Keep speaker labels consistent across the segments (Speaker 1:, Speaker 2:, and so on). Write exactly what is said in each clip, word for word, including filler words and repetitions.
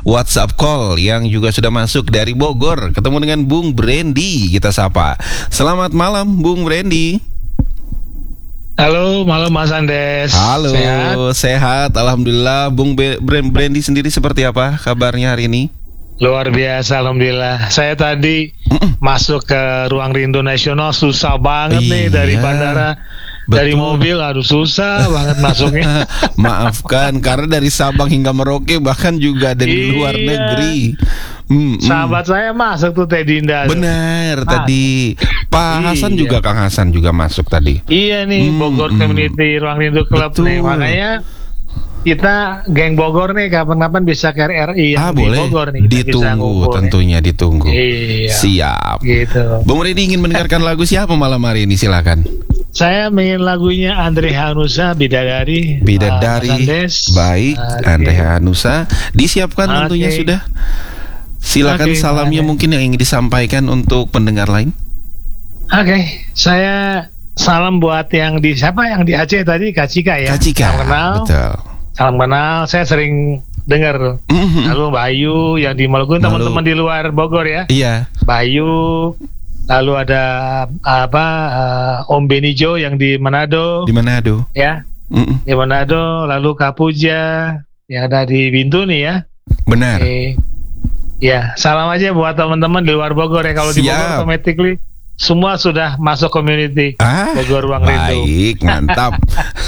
Speaker 1: WhatsApp call yang juga sudah masuk dari Bogor. Ketemu dengan Bung Brandy, kita sapa. Selamat malam Bung Brandy.
Speaker 2: Halo, malam Mas Andes.
Speaker 1: Halo,
Speaker 2: sehat?
Speaker 1: sehat, alhamdulillah. Bung Brandy sendiri seperti apa kabarnya hari ini?
Speaker 2: Luar biasa, alhamdulillah. Saya tadi Mm-mm. masuk ke Ruang Rindu Nasional, susah banget iya. nih dari bandara. Betul. Dari mobil, aduh susah banget masuknya.
Speaker 1: Maafkan, karena dari Sabang hingga Merauke, bahkan juga dari iya. luar negeri. Mm,
Speaker 2: Sahabat mm. saya masuk tuh Teh Dinda.
Speaker 1: Benar, ah. tadi Pak iya. Hasan juga, Kang Hasan juga masuk tadi.
Speaker 2: Iya nih, mm, Bogor mm. Community Ruang Rindu Club nih, makanya kita geng Bogor nih kapan-kapan bisa ke R R I yang
Speaker 1: ah, di boleh. Bogor nih. Ditunggu, tentunya nih. ditunggu.
Speaker 2: Iya.
Speaker 1: Siap.
Speaker 2: Gitu.
Speaker 1: Bung Redi ingin mendengarkan lagu siapa malam hari ini? Silakan.
Speaker 2: Saya ingin lagunya Andre Hanusa, Bidadari.
Speaker 1: Bidadari. Uh, Baik, okay. Andre Hanusa. Disiapkan okay. tentunya sudah. Silakan okay, salamnya okay. mungkin yang ingin disampaikan untuk pendengar lain.
Speaker 2: Oke, okay. saya salam buat yang di siapa yang di Aceh tadi, Kak Cika ya.
Speaker 1: Kak Cika.
Speaker 2: Salam kenal.
Speaker 1: Betul.
Speaker 2: Salam kenal, saya sering dengar. Mm-hmm. Lalu Bayu yang di Maluku, teman-teman di luar Bogor ya.
Speaker 1: Iya.
Speaker 2: Bayu, lalu ada apa uh, Om Benijo yang di Manado.
Speaker 1: Di Manado.
Speaker 2: Ya. Mm-mm. Di Manado, lalu Kapuja yang ada di Bintuni ya.
Speaker 1: Benar.
Speaker 2: Oke. Ya, salam aja buat teman-teman di luar Bogor ya. Kalau di Bogor automatically semua sudah masuk community
Speaker 1: ah,
Speaker 2: Bogor Ruang Rindu.
Speaker 1: Baik, mantap.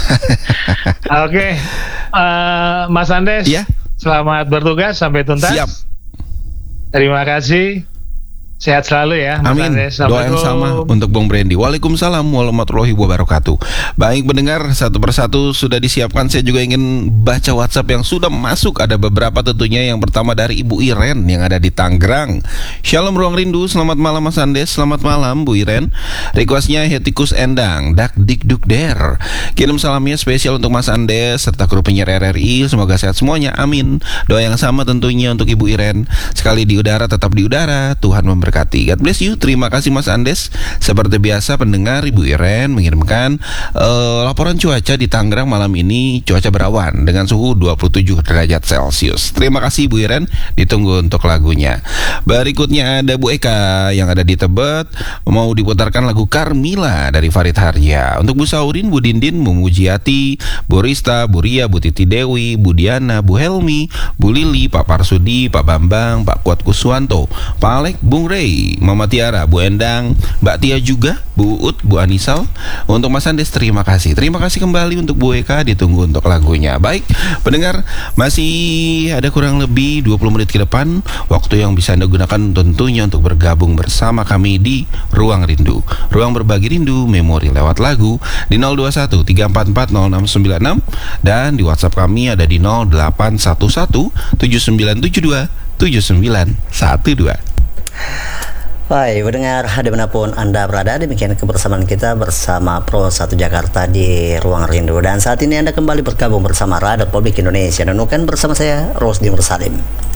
Speaker 2: Oke, okay. uh, Mas Andes, ya. Selamat bertugas sampai tuntas.
Speaker 1: Siap.
Speaker 2: Terima kasih. Sehat selalu ya, Mas
Speaker 1: Amin.
Speaker 2: Andes.
Speaker 1: Doa yang sama untuk Bung Brandy. Waalaikumsalam warahmatullahi wabarakatuh. Baik pendengar, satu persatu sudah disiapkan. Saya juga ingin baca WhatsApp yang sudah masuk. Ada beberapa tentunya. Yang pertama dari Ibu Iren yang ada di Tangerang. Shalom Ruang Rindu. Selamat malam Mas Andes. Selamat malam Bu Iren. Requestnya Hetikus Endang, Dak Dik Duk Der. Kirim salamnya spesial untuk Mas Andes serta kru penyiar R R I. Semoga sehat semuanya. Amin. Doa yang sama tentunya untuk Ibu Iren. Sekali di udara tetap di udara. Tuhan memberkati. Berkati. God bless you. Terima kasih Mas Andes. Seperti biasa pendengar, Ibu Iren mengirimkan uh, laporan cuaca di Tangerang malam ini. Cuaca berawan dengan suhu dua puluh tujuh derajat Celcius. Terima kasih Ibu Iren. Ditunggu untuk lagunya. Berikutnya ada Bu Eka yang ada di Tebet, mau diputarkan lagu Carmila dari Farid Harja. Untuk Bu Saurin, Bu Dindin, Bu Mujiati, Bu Rista, Bu Ria, Bu Titi Dewi, Bu Diana, Bu Helmi, Bu Lili, Pak Parsudi, Pak Bambang, Pak Kuat Kuswanto, Pak Alek, Bung Ray, Mama Tiara, Bu Endang, Mbak Tia juga, Bu Ut, Bu Anisal. Untuk Mas Andes terima kasih. Terima kasih kembali untuk Bu Eka. Ditunggu untuk lagunya. Baik, pendengar, masih ada kurang lebih dua puluh menit ke depan waktu yang bisa Anda gunakan tentunya untuk bergabung bersama kami di Ruang Rindu. Ruang berbagi rindu, memori lewat lagu di nol dua satu tiga empat empat nol enam sembilan enam dan di WhatsApp kami ada di nol delapan satu satu tujuh sembilan tujuh dua tujuh sembilan satu dua.
Speaker 3: Baik, mendengar dimanapun Anda berada, demikian kebersamaan kita bersama Pro satu Jakarta di Ruang Rindu. Dan saat ini Anda kembali bergabung bersama Radio Republik Indonesia dan bukan bersama saya, Rosdi Mursalim.